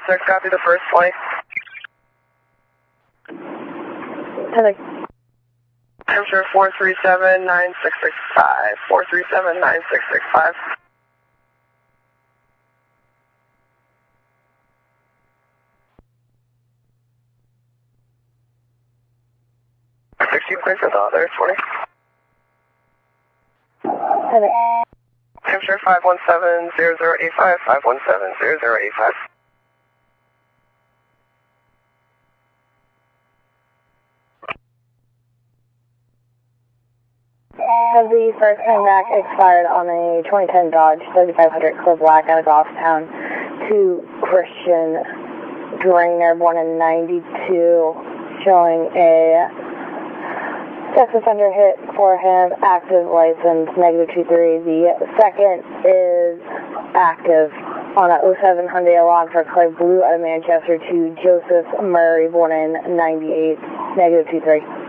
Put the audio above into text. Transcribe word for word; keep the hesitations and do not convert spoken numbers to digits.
six, copy the first flight. Heather. Hampshire four three seven nine six six five, four three seven nine six six five. sixty clear for the other twenty. Heather. Hampshire five one seven zero zero eight five, five one seven zero zero eight five. Have the first time back expired on a twenty ten Dodge thirty-five hundred Club Black out of Goffstown to Christian Drainer, born in ninety-two, showing a sex offender hit for him, active license, negative two three. The second is active on a oh seven Hyundai Elan for Clay Blue out of Manchester to Joseph Murray, born in ninety-eight, negative two three.